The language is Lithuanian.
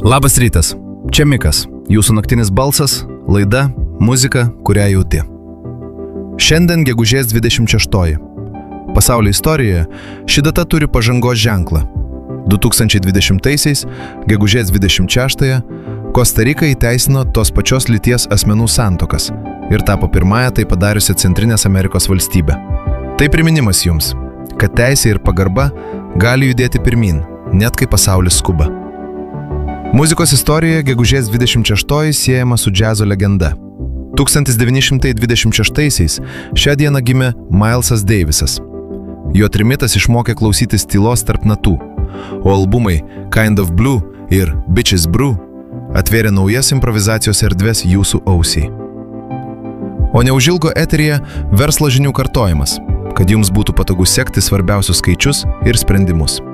Labas rytas, čia Mikas, jūsų naktinis balsas, laida, muzika, kurią jauti. Šiandien gegužės 26. Pasaulio istorijoje ši data turi pažangos ženklą. 2020-aisiais, gegužės 26-ąją, Kosta Rika įteisino tos pačios lyties asmenų santuokas ir tapo pirmąją tai padariusią Centrinės Amerikos valstybę. Tai priminimas jums, kad teisė ir pagarba gali judėti pirmyn, net kai pasaulis skuba. Muzikos istorijoje gegužės 26 siejama su džiazo legenda. 1926-aisiais šią dieną gimė Milesas Davisas. Jo trimitas išmokė klausytis tylos tarp natų, o albumai Kind of Blue ir Bitches Brew atvėrė naujas improvizacijos erdves jūsų ausiai. O neužilgo eteryje verslo žinių kartojimas, kad jums būtų patogu sekti svarbiausius skaičius ir sprendimus.